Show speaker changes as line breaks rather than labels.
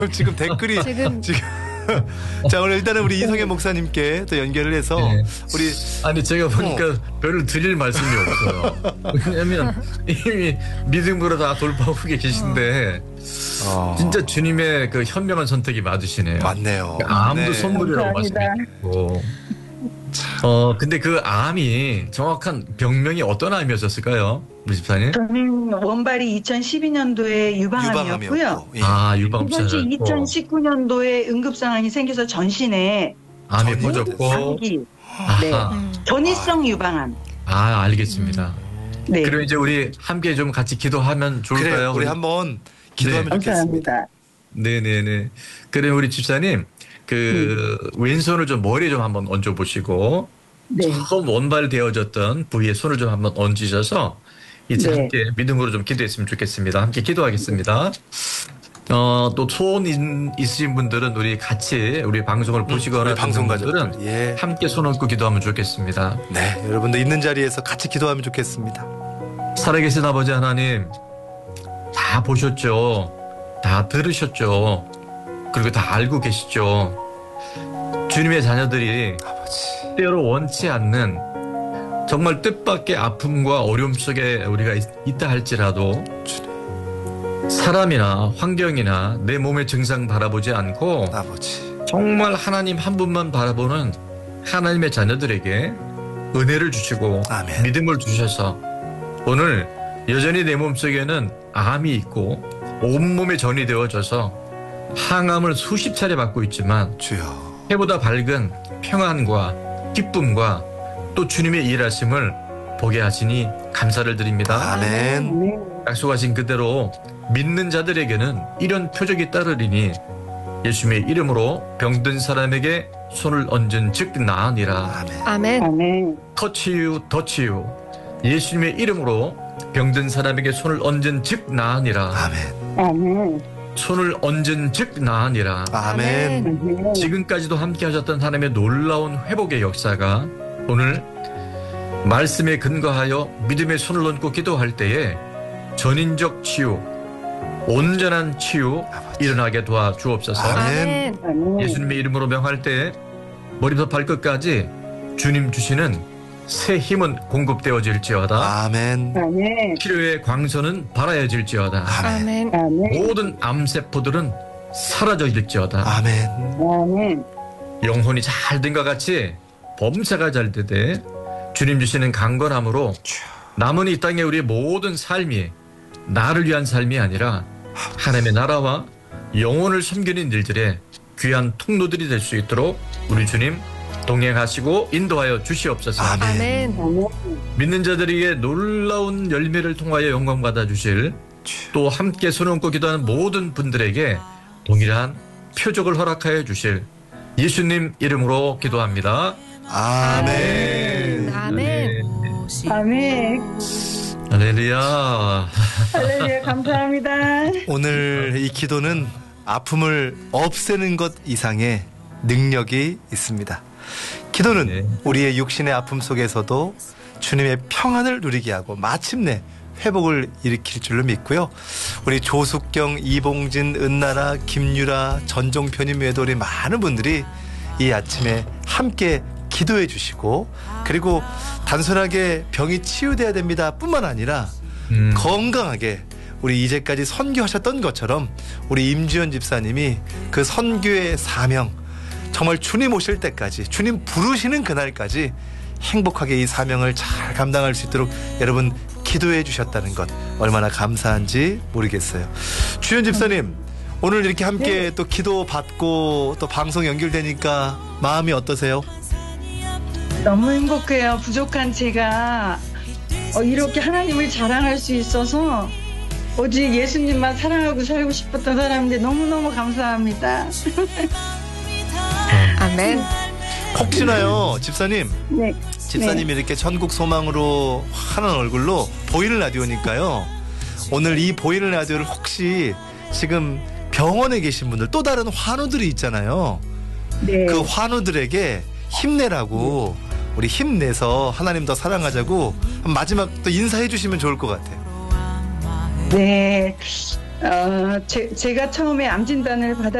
지금 댓글이
지금
자, 오늘 일단은 우리 이성현 목사님께 또 연결을 해서
네.
우리
아니 제가 보니까 별로 드릴 말씀이 없어요. 왜냐면 이미 믿음으로 다 돌파하고 계신데 진짜 주님의 그 현명한 선택이 맞으시네요.
맞네요.
암도
네.
선물이라고
감사합니다.
말씀드리고. 근데 그 암이 정확한 병명이 어떤 암이었을까요, 우리 집사님?
저는 원발이 2012년도에 유방암이었고요.
유방암이었고. 예.
아,
두
유방암
번째
찾았고
2019년도에 응급 상황이 생겨서 전신에
암이
전이
퍼졌고.
장기, 네,
아하.
전이성 유방암.
아, 알겠습니다.
네,
그럼 이제 우리 함께 좀 같이 기도하면 좋을까요?
그래, 우리 한번 기도하면
네.
좋겠습니다.
감사합니다.
네네네. 그래 우리 집사님 왼손을 좀 머리에 좀 한번 얹어 보시고
네,
처음 원발되어졌던 부위에 손을 좀 한번 얹으셔서 이제
네.
함께 믿음으로 좀 기도했으면 좋겠습니다. 함께 기도하겠습니다. 또 소원 있으신 분들은 우리 같이 우리 방송을 보시거나
우리 방송
분들은
가족들, 예.
함께 손 얹고 기도하면 좋겠습니다.
네, 여러분들 있는 자리에서 같이 기도하면 좋겠습니다.
살아계신 아버지 하나님, 다 보셨죠? 다 들으셨죠? 그리고 다 알고 계시죠? 주님의 자녀들이
아버지.
때로 원치 않는 정말 뜻밖의 아픔과 어려움 속에 우리가 있다 할지라도 사람이나 환경이나 내 몸의 증상 바라보지 않고
아버지.
정말 하나님 한 분만 바라보는 하나님의 자녀들에게 은혜를 주시고
아멘.
믿음을 주셔서 오늘 여전히 내 몸속에는 암이 있고 온몸에 전이 되어져서 항암을 수십 차례 받고 있지만
주여.
해보다 밝은 평안과 기쁨과 또 주님의 일하심을 보게 하시니 감사를 드립니다.
아멘.
네,
약속하신 그대로 믿는 자들에게는 이런 표적이 따르리니 예수님의 이름으로 병든 사람에게 손을 얹은 즉 나으니라.
아멘.
아멘.
아멘.
터치유 더치유 예수님의 이름으로 병든 사람에게 손을 얹은 즉 나으니라.
아멘.
아멘.
손을 얹은 즉 나으니라.
아멘.
아멘.
지금까지도 함께 하셨던 하나님의 놀라운 회복의 역사가 오늘 말씀에 근거하여 믿음의 손을 얹고 기도할 때에 전인적 치유, 온전한 치유 일어나게 도와주옵소서.
아멘.
아멘.
예수님의 이름으로 명할 때 머리부터 발끝까지 주님 주시는 새 힘은 공급되어질지어다.
아멘.
아멘.
치료의 광선은 발하여질지어다.
아멘.
아멘.
아멘.
모든 암세포들은 사라져질지어다.
아멘.
아멘.
영혼이 잘 된 것 같이 범사가 잘 되되 주님 주시는 강건함으로 남은 이 땅의 우리의 모든 삶이 나를 위한 삶이 아니라 하나님의 나라와 영혼을 섬기는 일들의 귀한 통로들이 될 수 있도록 우리 주님 동행하시고 인도하여 주시옵소서.
아멘.
아멘.
믿는 자들에게 놀라운 열매를 통하여 영광 받아 주실 또 함께 손 얹고 기도하는 모든 분들에게 동일한 표적을 허락하여 주실 예수님 이름으로 기도합니다.
아멘.
아멘.
아멘.
할렐루야.
할렐루야. 감사합니다.
오늘 이 기도는 아픔을 없애는 것 이상의 능력이 있습니다. 기도는
네.
우리의 육신의 아픔 속에서도 주님의 평안을 누리게 하고 마침내 회복을 일으킬 줄로 믿고요. 우리 조숙경, 이봉진, 은나라, 김유라, 전종편님 외에도 우리 많은 분들이 이 아침에 함께 기도해 주시고 그리고 단순하게 병이 치유돼야 됩니다 뿐만 아니라 건강하게 우리 이제까지 선교하셨던 것처럼 우리 임지연 집사님이 그 선교의 사명 정말 주님 오실 때까지 주님 부르시는 그날까지 행복하게 이 사명을 잘 감당할 수 있도록 여러분 기도해 주셨다는 것 얼마나 감사한지 모르겠어요. 주연 집사님 오늘 이렇게 함께 또 기도 받고 또 방송 연결되니까 마음이 어떠세요?
너무 행복해요. 부족한 제가 이렇게 하나님을 자랑할 수 있어서 오직 예수님만 사랑하고 살고 싶었던 사람인데 너무너무 감사합니다.
아멘.
혹시나요 집사님
네.
집사님이 이렇게 전국 소망으로 환한 얼굴로 보이는 라디오니까요. 오늘 이 보이는 라디오를 혹시 지금 병원에 계신 분들 또 다른 환우들이 있잖아요.
네.
그 환우들에게 힘내라고 우리 힘내서 하나님 더 사랑하자고 마지막 또 인사해 주시면 좋을 것 같아요.
네. 제가 처음에 암 진단을